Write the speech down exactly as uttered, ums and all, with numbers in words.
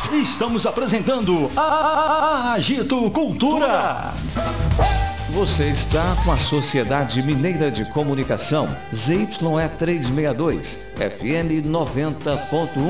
Estamos apresentando a Agito Cultura. Você está com a Sociedade Mineira de Comunicação, Z Y E trezentos e sessenta e dois, F M noventa ponto um.